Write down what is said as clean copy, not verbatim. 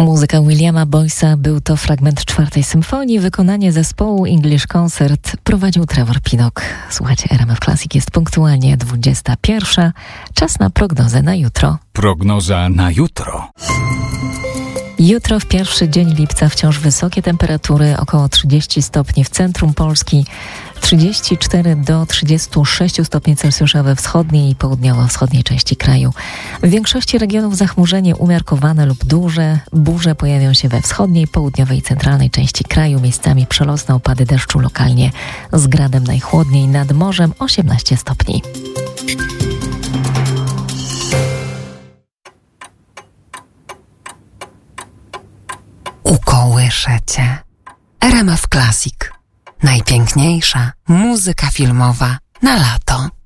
Muzyka Williama Boyce'a, był to fragment 4. symfonii, wykonanie zespołu English Concert prowadził Trevor Pinnock. Słuchajcie, RMF Classic, jest punktualnie 21. Czas na prognozę na jutro. Prognoza na jutro. Jutro w pierwszy dzień lipca wciąż wysokie temperatury, około 30 stopni w centrum Polski, 34 do 36 stopni Celsjusza we wschodniej i południowo-wschodniej części kraju. W większości regionów zachmurzenie umiarkowane lub duże. Burze pojawią się we wschodniej, południowej i centralnej części kraju. Miejscami przelotne opady deszczu, lokalnie z gradem, najchłodniej nad morzem 18 stopni. Ukołyszecie. RMF Classic. Najpiękniejsza muzyka filmowa na lato.